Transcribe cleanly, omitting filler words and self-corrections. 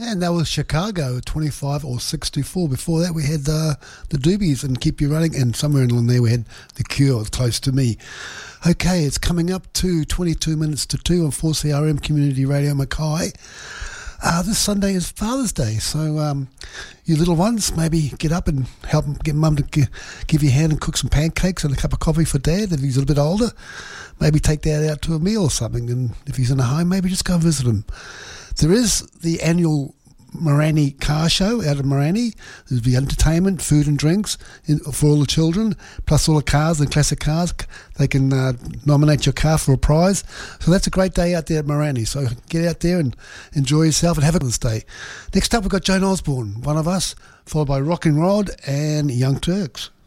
And that was Chicago, 25 or 64. Before that, we had the Doobies and Keep You Running. And somewhere along there, we had The Cure, Close to Me. Okay, it's coming up to 22 minutes to 2 on 4CRM Community Radio Mackay. This Sunday is Father's Day, so you little ones, maybe get up and help get Mum to give you a hand and cook some pancakes and a cup of coffee for Dad if he's a little bit older. Maybe take Dad out to a meal or something, and if he's in a home, maybe just go and visit him. There is the annual Morani car show out of Morani. There's the entertainment, food and drinks for all the children, plus all the cars and classic cars. They can nominate your car for a prize. So that's a great day out there at Morani. So get out there and enjoy yourself and have a good day. Next up, we've got Joan Osborne, One of Us, followed by Rockin' Rod and Young Turks.